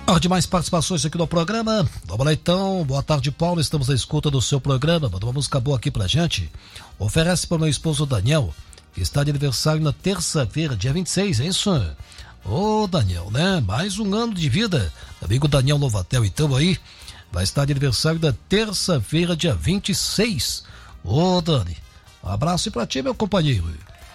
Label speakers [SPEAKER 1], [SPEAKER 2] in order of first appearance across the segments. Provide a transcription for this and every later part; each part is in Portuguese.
[SPEAKER 1] Há demais participações aqui no programa. Vamos lá então. Boa tarde, Paulo. Estamos à escuta do seu programa. Mandou uma música boa aqui pra gente. Oferece para o meu esposo Daniel, que está de aniversário na terça-feira, dia 26, é isso? Ô, Daniel, né? Mais um ano de vida. Amigo Daniel Lovatel, então aí, vai estar de aniversário na terça-feira, dia 26. Ô, Dani, um abraço pra ti, meu companheiro.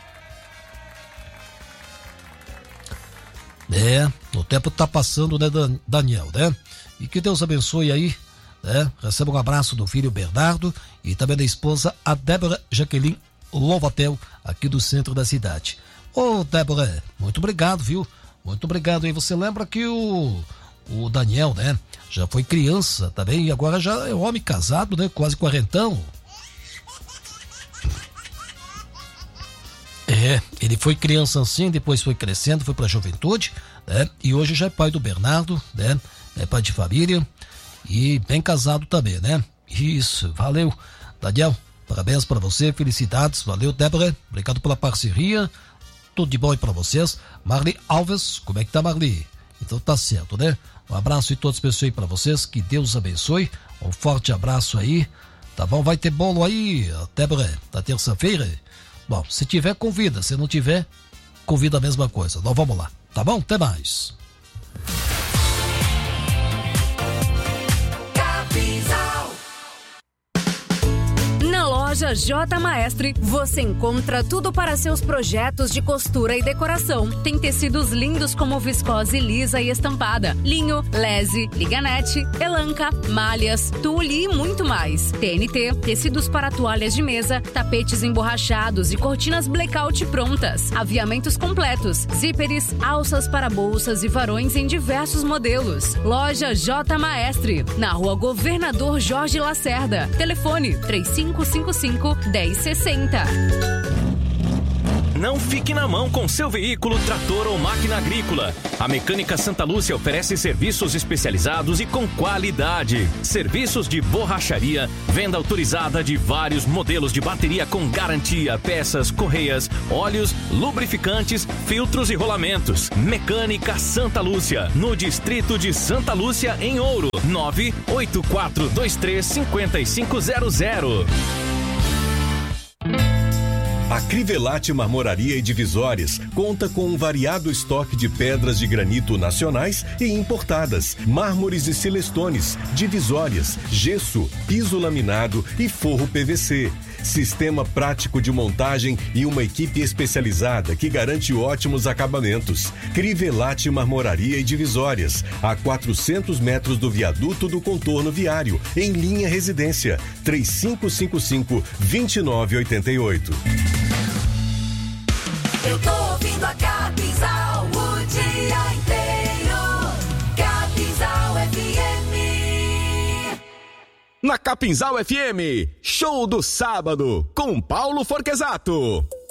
[SPEAKER 1] O tempo tá passando, né, Daniel, né? E que Deus abençoe aí, né? Receba um abraço do filho Bernardo e também da esposa, a Débora Jaqueline Lovatel, aqui do centro da cidade. Ô, Débora, muito obrigado, viu? Muito obrigado. E você lembra que o Daniel, né, já foi criança também e agora já é homem casado, né? Quase quarentão. Ele foi criança assim, depois foi crescendo, foi pra juventude, né? E hoje já é pai do Bernardo, né? É pai de família e bem casado também, né? Isso, valeu, Daniel, parabéns pra você, felicidades, valeu, Débora, obrigado pela parceria, tudo de bom aí pra vocês. Marli Alves, como é que tá, Marli? Então tá certo, né? Um abraço e todas as pessoas aí pra vocês, que Deus abençoe, um forte abraço aí, tá bom? Vai ter bolo aí, Débora, na terça-feira? Bom, se tiver, convida. Se não tiver, convida a mesma coisa. Nós vamos lá, tá bom? Até mais.
[SPEAKER 2] Na loja J Maestre, você encontra tudo para seus projetos de costura e decoração. Tem tecidos lindos como viscose lisa e estampada, linho, lese, liganete, elanca, malhas, tule e muito mais. TNT, tecidos para toalhas de mesa, tapetes emborrachados e cortinas blackout prontas. Aviamentos completos, zíperes, alças para bolsas e varões em diversos modelos. Loja J Maestre, na rua Governador Jorge Lacerda. Telefone 3555-1060.
[SPEAKER 3] Não fique na mão com seu veículo, trator ou máquina agrícola. A Mecânica Santa Lúcia oferece serviços especializados e com qualidade. Serviços de borracharia, venda autorizada de vários modelos de bateria com garantia, peças, correias, óleos, lubrificantes, filtros e rolamentos. Mecânica Santa Lúcia, no distrito de Santa Lúcia, em Ouro. 984235500.
[SPEAKER 4] A Crivellati Marmoraria e Divisórias conta com um variado estoque de pedras de granito nacionais e importadas, mármores e silestones, divisórias, gesso, piso laminado e forro PVC. Sistema prático de montagem e uma equipe especializada que garante ótimos acabamentos. Crivellati Marmoraria e Divisórias, a 400 metros do viaduto do contorno viário, em linha residência, 3555-2988.
[SPEAKER 5] Eu tô ouvindo a Capinzal o dia inteiro. Capinzal FM.
[SPEAKER 6] Na Capinzal FM, show do sábado com Paulo Forquezato.